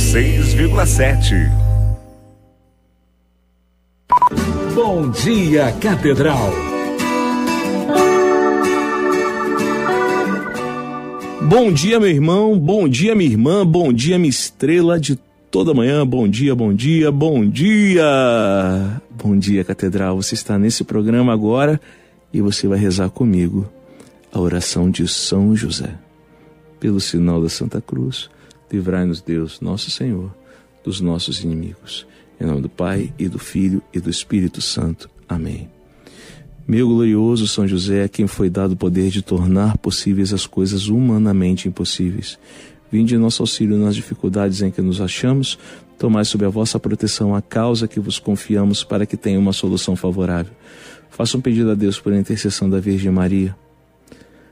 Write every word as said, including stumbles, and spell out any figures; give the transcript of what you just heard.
seis vírgula sete. Bom dia, Catedral. Bom dia, meu irmão, bom dia, minha irmã, bom dia, minha estrela de toda manhã, bom dia, bom dia, bom dia. Bom dia, Catedral, você está nesse programa agora e você vai rezar comigo a oração de São José. Pelo sinal da Santa Cruz, livrai-nos Deus, nosso Senhor, dos nossos inimigos. Em nome do Pai, e do Filho, e do Espírito Santo. Amém. Meu glorioso São José, a quem foi dado o poder de tornar possíveis as coisas humanamente impossíveis, vinde em nosso auxílio nas dificuldades em que nos achamos, tomai sob a vossa proteção a causa que vos confiamos para que tenha uma solução favorável. Faça um pedido a Deus por intercessão da Virgem Maria.